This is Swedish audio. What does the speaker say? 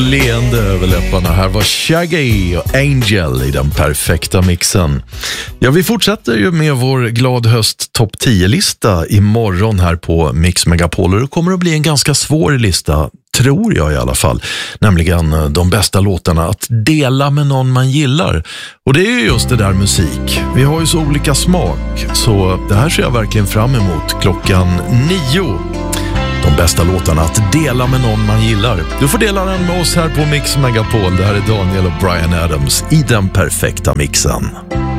Leende över läpparna. Här var Shaggy och Angel i den perfekta mixen. Ja, vi fortsätter ju med vår glad höst topp 10-lista imorgon här på Mix Megapol. Det kommer att bli en ganska svår lista, tror jag i alla fall. Nämligen de bästa låtarna att dela med någon man gillar. Och det är ju just det där musik. Vi har ju så olika smak. Så det här ser jag verkligen fram emot klockan 9. De bästa låtarna att dela med någon man gillar. Du får dela den med oss här på Mix Megapol. Det här är Daniel och Bryan Adams i den perfekta mixen.